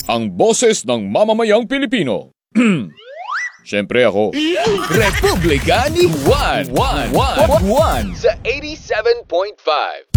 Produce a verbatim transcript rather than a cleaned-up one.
ang boses ng mamamayang Pilipino. Siyempre ako. Republika ni Juan. Juan. Juan. Juan. Sa eighty-seven point five